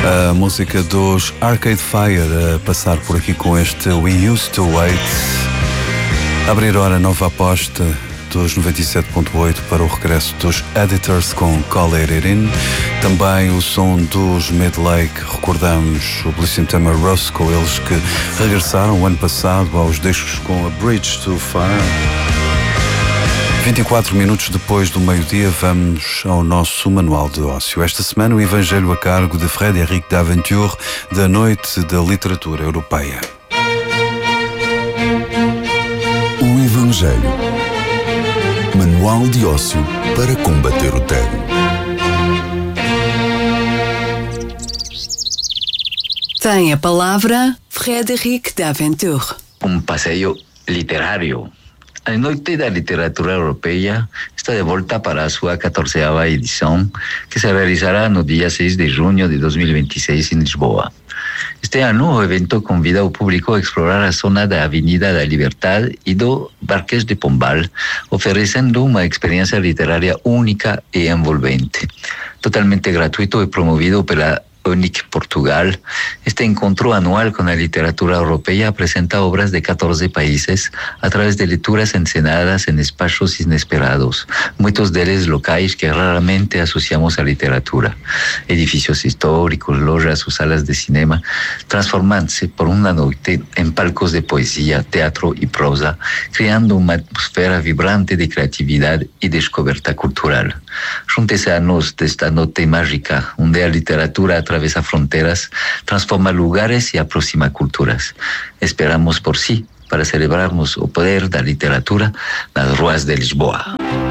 A música dos Arcade Fire a passar por aqui com este We Used to Wait. Abrir hora nova aposta dos 97.8 para o regresso dos Editors com Call It In. Também o som dos Midlake. Recordamos o belíssimo tema Roscoe, eles que regressaram o ano passado aos discos com A Bridge Too Far. 24 minutos depois do meio-dia, vamos ao nosso Manual de Ócio. Esta semana o Evangelho a cargo de Frédéric d'Aventure, da Noite da Literatura Europeia. O Evangelho. Manual de Ócio para combater o tédio. Tem a palavra Frédéric d'Aventure. Um passeio literário. A Noite da Literatura Europeia está de volta para a sua 14ª edição, que se realizará no dia 6 de junho de 2026 em Lisboa. Este ano, o evento convida o público a explorar a zona da Avenida da Liberdade e do Marquês de Pombal, oferecendo uma experiência literária única e envolvente. Totalmente gratuito e promovido pela ONIC Portugal, este encontro anual con la literatura europea presenta obras de 14 países a través de lecturas encenadas en espacios inesperados, muitos deles locais que raramente asociamos a literatura. Edificios históricos, lojas o salas de cinema, transformándose por una noite en palcos de poesía, teatro y prosa, creando uma atmosfera vibrante de creatividad y descoberta cultural. Júntese a nós desta noite mágica, onde a literatura atravessa fronteiras, transforma lugares e aproxima culturas. Esperamos por si para celebrarmos o poder da literatura nas ruas de Lisboa.